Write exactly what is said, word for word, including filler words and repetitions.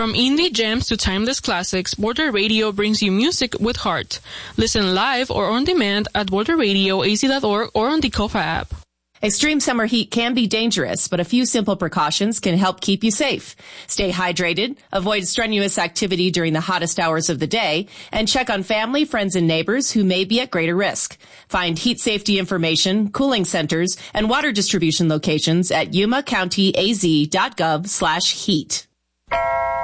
From indie gems to timeless classics, Border Radio brings you music with heart. Listen live or on demand at border radio a z dot org or on the Kofa app. Extreme summer heat can be dangerous, but a few simple precautions can help keep you safe. Stay hydrated, avoid strenuous activity during the hottest hours of the day, and check on family, friends, and neighbors who may be at greater risk. Find heat safety information, cooling centers, and water distribution locations at yuma county a z dot gov slash heat.